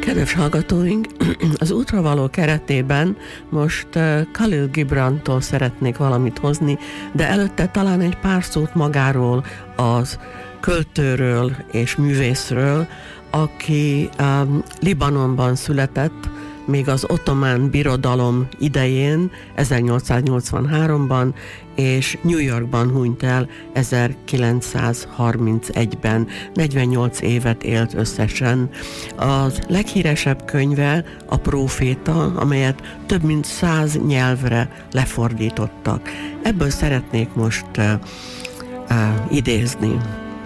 Kedves hallgatóink, az útra való keretében most Khalil Gibrantól szeretnék valamit hozni, de előtte talán egy pár szót magáról, az költőről és művészről, aki Libanonban született, még az Ottomán Birodalom idején, 1883-ban, és New Yorkban hunyt el 1931-ben. 48 évet élt összesen. A leghíresebb könyve a Próféta, amelyet több mint 100 nyelvre lefordítottak. Ebből szeretnék most idézni.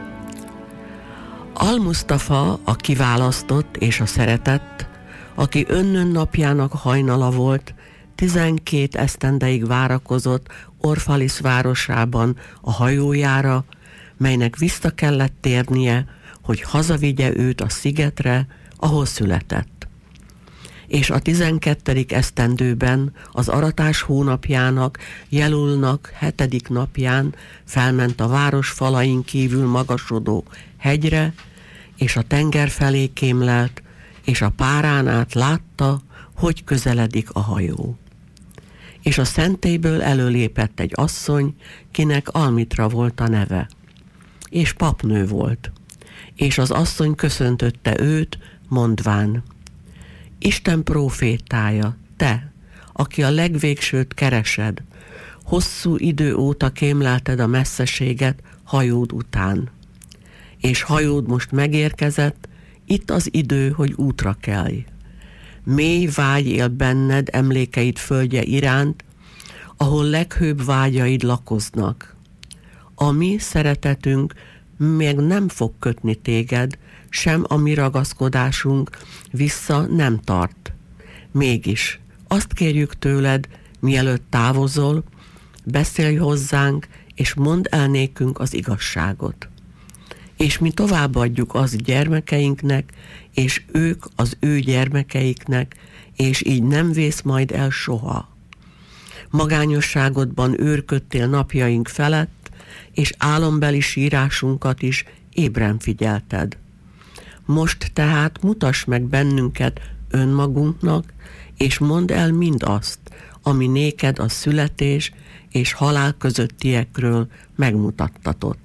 Al-Mustafa, a kiválasztott és a szeretett, aki önnön napjának hajnala volt, 12 esztendeig várakozott Orfalisz városában a hajójára, melynek vissza kellett térnie, hogy hazavigye őt a szigetre, ahol született. És a 12. esztendőben, az aratás hónapjának, Jelulnak 7. napján felment a város falain kívül magasodó hegyre, és a tenger felé kémlelt, és a párán át látta, hogy közeledik a hajó. És a szentélyből előlépett egy asszony, kinek Almitra volt a neve, és papnő volt, és az asszony köszöntötte őt, mondván: Isten prófétája, te, aki a legvégsőt keresed, hosszú idő óta kémlelted a messzeséget hajód után, és hajód most megérkezett, itt az idő, hogy útra kelj. Mély vágy él benned emlékeid földje iránt, ahol leghőbb vágyaid lakoznak. A mi szeretetünk még nem fog kötni téged, sem a mi ragaszkodásunk vissza nem tart. Mégis azt kérjük tőled, mielőtt távozol, beszélj hozzánk, és mondd el nékünk az igazságot. És mi továbbadjuk az gyermekeinknek, és ők az ő gyermekeiknek, és így nem vész majd el soha. Magányosságodban őrködtél napjaink felett, és álombeli sírásunkat is ébren figyelted. Most tehát mutass meg bennünket önmagunknak, és mondd el mindazt, ami néked a születés és halál közöttiekről megmutattatott.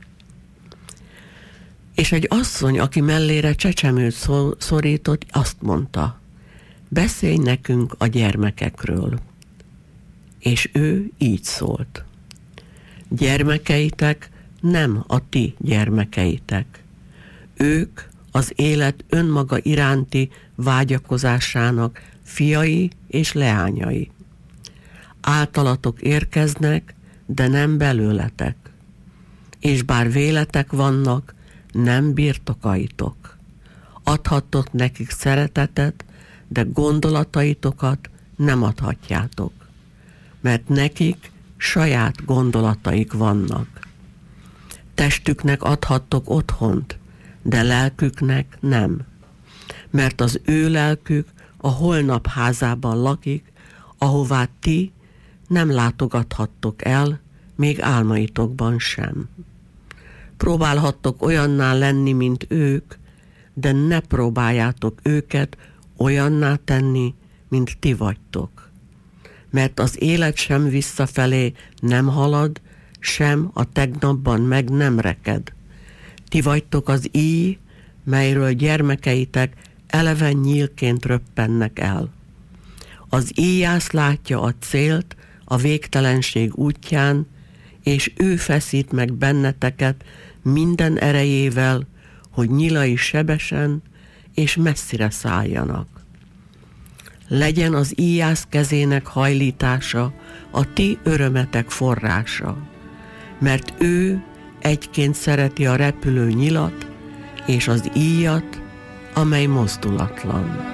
És egy asszony, aki mellére csecsemőt szorított, azt mondta: beszélj nekünk a gyermekekről. És ő így szólt: gyermekeitek nem a ti gyermekeitek. Ők az élet önmaga iránti vágyakozásának fiai és leányai. Általatok érkeznek, de nem belőletek. És bár véletek vannak, nem birtokaitok. Adhattok nekik szeretetet, de gondolataitokat nem adhatjátok, mert nekik saját gondolataik vannak. Testüknek adhattok otthont, de lelküknek nem, mert az ő lelkük a holnap házában lakik, ahová ti nem látogathattok el, még álmaitokban sem. Próbálhattok olyanná lenni, mint ők, de ne próbáljátok őket olyanná tenni, mint ti vagytok. Mert az élet sem visszafelé nem halad, sem a tegnapban meg nem reked. Ti vagytok az íj, melyről gyermekeitek eleven nyílként röppennek el. Az íjász látja a célt a végtelenség útján, és ő feszít meg benneteket minden erejével, hogy nyilai sebesen és messzire szálljanak. Legyen az íjász kezének hajlítása a ti örömetek forrása, mert ő egyként szereti a repülő nyilat és az íjat, amely mozdulatlan.